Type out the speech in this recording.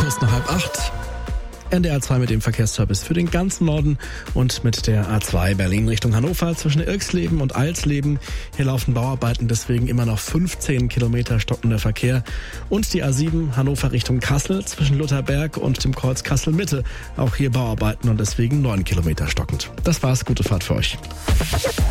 ist noch 7:30. NDR 2 mit dem Verkehrsservice für den ganzen Norden und mit der A2 Berlin Richtung Hannover zwischen Irxleben und Alsleben. Hier laufen Bauarbeiten, deswegen immer noch 15 Kilometer stockender Verkehr. Und die A7 Hannover Richtung Kassel zwischen Lutherberg und dem Kreuz Kassel Mitte. Auch hier Bauarbeiten und deswegen 9 Kilometer stockend. Das war's, gute Fahrt für euch.